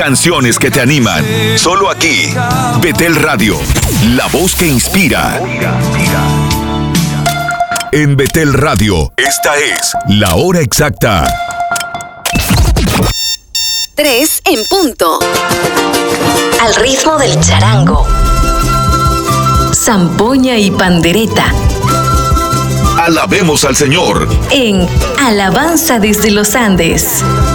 canciones que te animan. Solo aquí, Betel Radio, la voz que inspira. En Betel Radio, esta es la hora exacta. 3 en punto. Al ritmo del charango, zampoña y pandereta. Alabemos al Señor En Alabanza desde los Andes.